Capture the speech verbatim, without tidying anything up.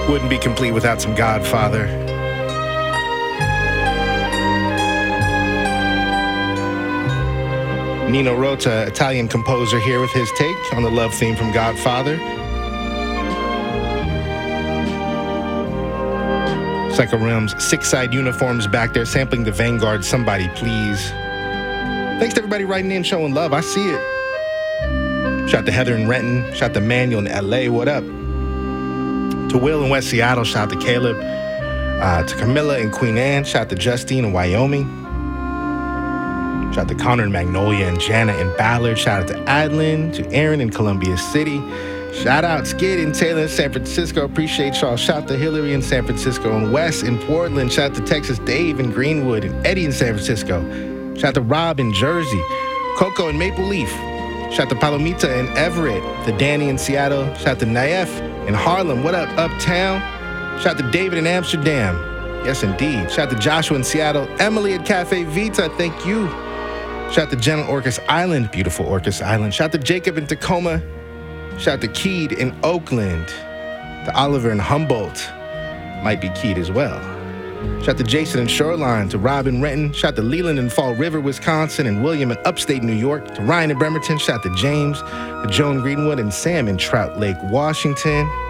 Wouldn't be complete without some Godfather. Nino Rota, Italian composer, here with his take on the love theme from Godfather. Psycho Realms, six-side uniforms back there, sampling the Vanguard, Somebody Please. Thanks to everybody writing in, showing love. I see it. Shout to Heather in Renton. Shout to Manuel in L A. What up? To Will in West Seattle. Shout to Caleb. Uh, to Camilla in Queen Anne. Shout to Justine in Wyoming. Shout out to Connor in Magnolia and Jana in Ballard. Shout out to Adlin, to Aaron in Columbia City. Shout out Skid and Taylor in San Francisco. Appreciate y'all. Shout out to Hillary in San Francisco and Wes in Portland. Shout out to Texas Dave in Greenwood and Eddie in San Francisco. Shout out to Rob in Jersey. Coco in Maple Leaf. Shout out to Palomita in Everett. To Danny in Seattle. Shout out to Naef in Harlem. What up, Uptown? Shout out to David in Amsterdam. Yes, indeed. Shout out to Joshua in Seattle. Emily at Cafe Vita. Thank you. Shout out to Jen in Orcas Island, beautiful Orcas Island. Shout out to Jacob in Tacoma. Shout out to Keed in Oakland. To Oliver in Humboldt. Might be Keed as well. Shout out to Jason in Shoreline. To Rob in Renton. Shout out to Leland in Fall River, Wisconsin. And William in upstate New York. To Ryan in Bremerton. Shout out to James. To Joan Greenwood and Sam in Trout Lake, Washington.